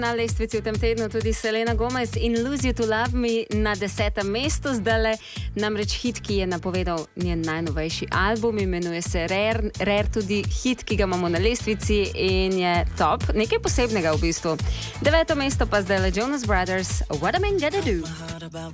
Na lestvici v tem tednu tudi Selena Gomez in Lose You to Love Me na 10. mestu. Zdajle namreč hit, ki je napovedal njen najnovejši album, imenuje se Rare, tudi hit, ki ga imamo na lestvici in je top, nekaj posebnega v bistvu. 9. mesto pa zdajle Jonas Brothers, What a Man Gotta Do.